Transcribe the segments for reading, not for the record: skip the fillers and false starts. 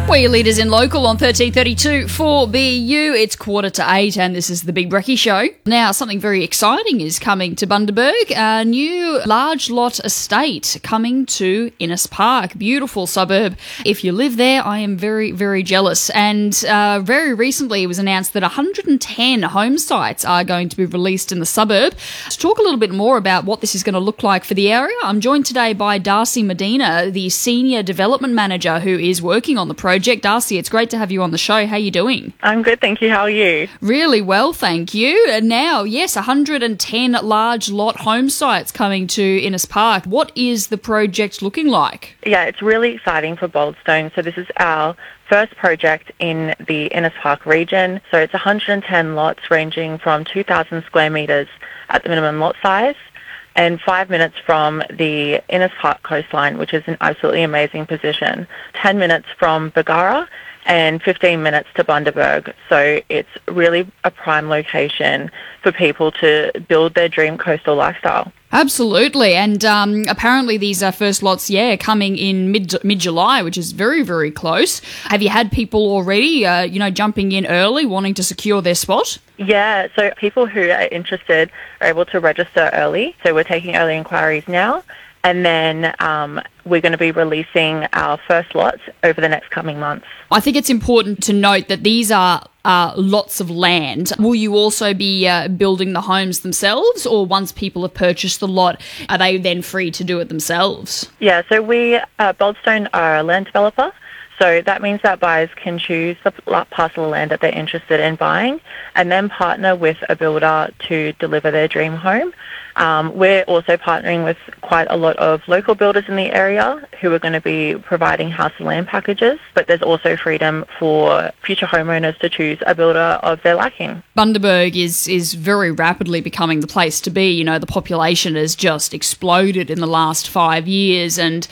We're your leaders in local on 1332 4BU. It's 7:45 and this is the Big Brekkie Show. Now, something very exciting is coming to Bundaberg. A new large lot estate coming to Innes Park. Beautiful suburb. If you live there, I am very, very jealous. And very recently it was announced that 110 home sites are going to be released in the suburb. To talk a little bit more about what this is going to look like for the area, I'm joined today by Darcy Medina, the Senior Development Manager who is working on the project. Darcy, it's great to have you on the show. How are you doing? I'm good, thank you. How are you? Really well, thank you. And now, yes, 110 large lot home sites coming to Innes Park. What is the project looking like? Yeah, it's really exciting for Boldstone. So this is our first project in the Innes Park region. So it's 110 lots ranging from 2,000 square metres at the minimum lot size, and 5 minutes from the Innes Park coastline, which is an absolutely amazing position. 10 minutes from Bargara and 15 minutes to Bundaberg. So it's really a prime location for people to build their dream coastal lifestyle. Absolutely. And apparently these first lots, coming in mid-July, which is very, very close. Have you had people already, jumping in early, wanting to secure their spot? Yeah, so people who are interested are able to register early. So we're taking early inquiries now. And then we're going to be releasing our first lots over the next coming months. I think it's important to note that these are lots of land. Will you also be building the homes themselves, or once people have purchased the lot, are they then free to do it themselves? Yeah, so we, Boldstone, are a land developer. So that means that buyers can choose the parcel of land that they're interested in buying and then partner with a builder to deliver their dream home. We're also partnering with quite a lot of local builders in the area who are going to be providing house and land packages, but there's also freedom for future homeowners to choose a builder of their liking. Bundaberg is very rapidly becoming the place to be. You know, the population has just exploded in the last 5 years, and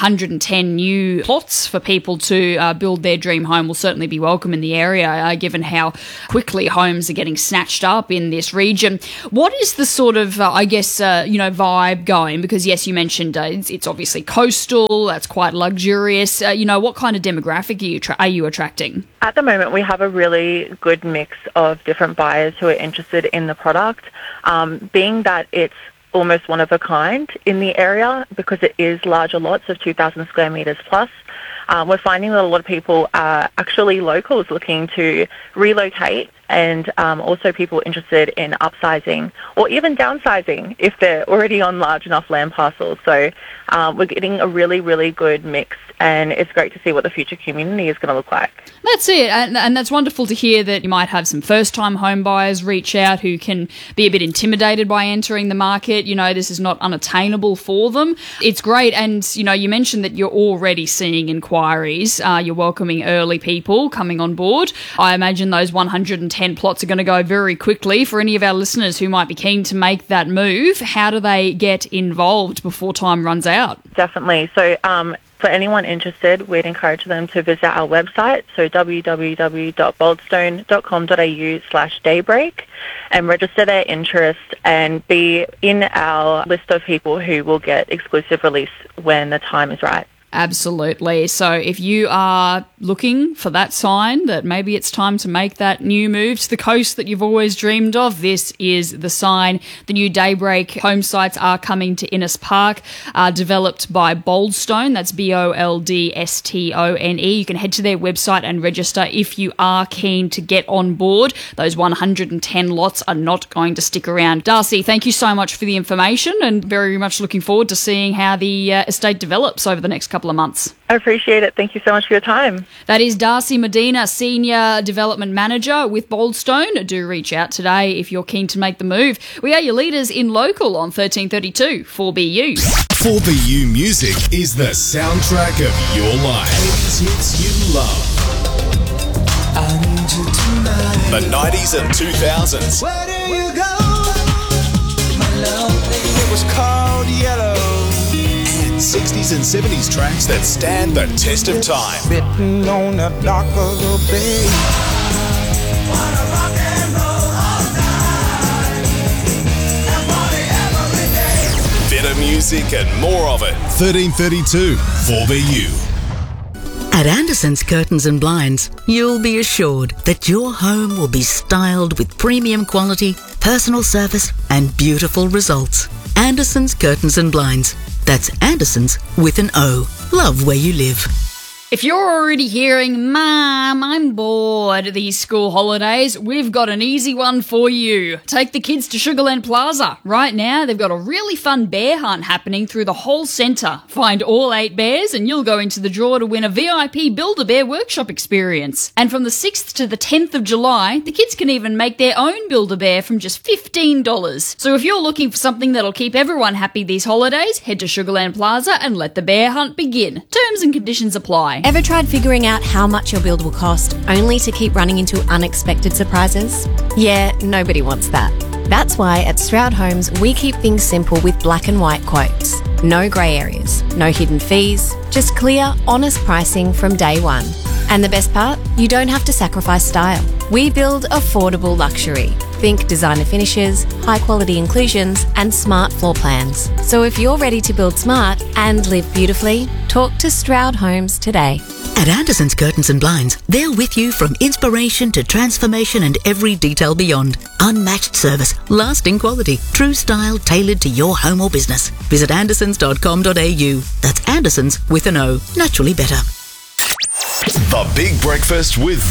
110 new plots for people to build their dream home will certainly be welcome in the area, given how quickly homes are getting snatched up in this region. What is the sort of, vibe going? Because, yes, you mentioned it's obviously coastal, that's quite luxurious. What kind of demographic are you attracting? At the moment, we have a really good mix of different buyers who are interested in the product, being that it's almost one of a kind in the area because it is larger lots of 2,000 square metres plus. We're finding that a lot of people are actually locals looking to relocate, and also people interested in upsizing or even downsizing if they're already on large enough land parcels. So we're getting a really, really good mix, and it's great to see what the future community is going to look like. That's it, and that's wonderful to hear that you might have some first-time home buyers reach out who can be a bit intimidated by entering the market. This is not unattainable for them. It's great, and you mentioned that you're already seeing inquiries. You're welcoming early people coming on board. I imagine those 110 plots are going to go very quickly. For any of our listeners who might be keen to make that move, how do they get involved before time runs out? Definitely. So for anyone interested, we'd encourage them to visit our website, so www.boldstone.com.au/daybreak, and register their interest and be in our list of people who will get exclusive release when the time is right. Absolutely. So if you are looking for that sign that maybe it's time to make that new move to the coast that you've always dreamed of, this is the sign. The new Daybreak home sites are coming to Innes Park, developed by Boldstone. That's BOLDSTONE. You can head to their website and register if you are keen to get on board. Those 110 lots are not going to stick around. Darcy, thank you so much for the information, and very much looking forward to seeing how the estate develops over the next couple of months. I appreciate it. Thank you so much for your time. That is Darcy Medina, Senior Development Manager with Boldstone. Do reach out today if you're keen to make the move. We are your leaders in local on 1332 4BU. 4BU Music is the soundtrack of your life. 80s hits you love. The 90s and 2000s. Where do you go? My love, it was called Yellow. 60s and 70s tracks that stand the test of time. Written on the dock of the bay. Wanna rock and roll all night. And party every day. Better music and more of it. 1332 4BU. At Anderson's Curtains and Blinds, you'll be assured that your home will be styled with premium quality, personal service and beautiful results. Anderson's Curtains and Blinds. That's Anderson's with an O. Love where you live. If you're already hearing, Mom, I'm bored these school holidays, we've got an easy one for you. Take the kids to Sugarland Plaza. Right now, they've got a really fun bear hunt happening through the whole centre. Find all 8 bears and you'll go into the draw to win a VIP Build-A-Bear workshop experience. And from the 6th to the 10th of July, the kids can even make their own Build-A-Bear from just $15. So if you're looking for something that'll keep everyone happy these holidays, head to Sugarland Plaza and let the bear hunt begin. Terms and conditions apply. Ever tried figuring out how much your build will cost, only to keep running into unexpected surprises? Yeah, nobody wants that. That's why at Stroud Homes, we keep things simple with black and white quotes. No grey areas, no hidden fees, just clear, honest pricing from day one. And the best part? You don't have to sacrifice style. We build affordable luxury. Think designer finishes, high quality inclusions, and smart floor plans. So if you're ready to build smart and live beautifully, talk to Stroud Homes today. At Anderson's Curtains and Blinds, they're with you from inspiration to transformation and every detail beyond. Unmatched service, lasting quality, true style tailored to your home or business. Visit andersons.com.au. That's Andersons with an O. Naturally better. The Big Breakfast with